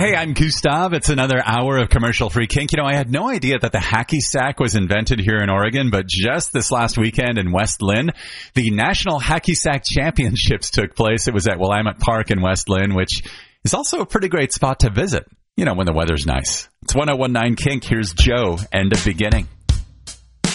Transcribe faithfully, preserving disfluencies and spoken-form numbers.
Hey, I'm Gustav. It's another hour of commercial-free kink. You know, I had no idea that the hacky sack was invented here in Oregon, but just this last weekend in West Lynn, the National Hacky Sack Championships took place. It was at Willamette Park in West Lynn, which is also a pretty great spot to visit, you know, when the weather's nice. It's one oh one nine Kink. Here's Joe, End of Beginning.